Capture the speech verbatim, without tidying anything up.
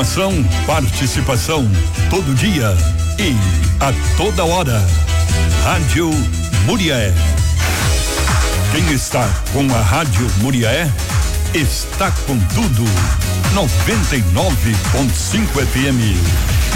Ação, participação, todo dia e a toda hora. Rádio Muriaé. Quem está com a Rádio Muriaé está com tudo. noventa e nove ponto cinco F M.